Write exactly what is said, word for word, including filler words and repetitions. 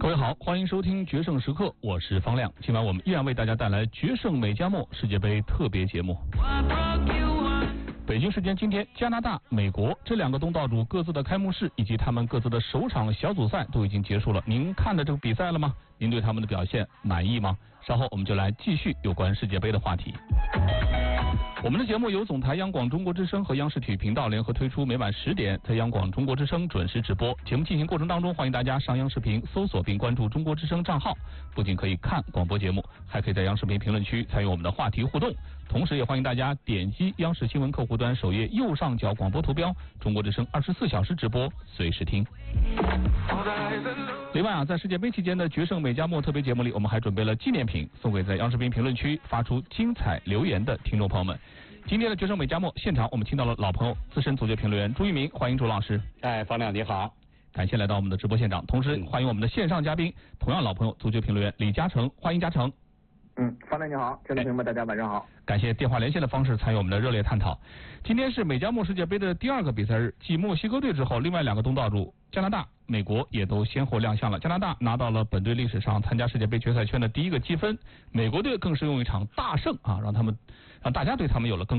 各位好，欢迎收听决胜时刻，我是方亮。今晚我们依然为大家带来决胜美加墨世界杯特别节目。北京时间今天，加拿大、美国这两个东道主各自的开幕式以及他们各自的首场小组赛都已经结束了。您看的这个比赛了吗？您对他们的表现满意吗？稍后我们就来继续有关世界杯的话题。我们的节目由总台央广中国之声和央视体育频道联合推出，每晚十点在央广中国之声准时直播。节目进行过程当中，欢迎大家上央视频搜索并关注中国之声账号，不仅可以看广播节目，还可以在央视频评论区参与我们的话题互动。同时也欢迎大家点击央视新闻客户端首页右上角广播图标，中国之声二十四小时直播，随时听。另外啊，在世界杯期间的决胜美加墨特别节目里，我们还准备了纪念品送给在央视频评论区发出精彩留言的听众朋友们。今天的决胜美加墨现场，我们听到了老朋友资深足球评论员朱一鸣，欢迎朱老师。 哎，方亮你好， 感谢来到我们的直播现场，同时欢迎我们的线上嘉宾，同样老朋友足球评论员李嘉诚，欢迎嘉诚。 嗯，方亮你好，听众朋友们大家晚上好。 感谢电话连线的方式参与我们的热烈探讨。今天是美加墨世界杯的第二个比赛日，继墨西哥队之后，另外两个东道主加拿大、美国也都先后亮相了。加拿大拿到了本队历史上参加世界杯决赛圈的第一个积分，美国队更是用一场大胜啊，让他们让大家对他们有了更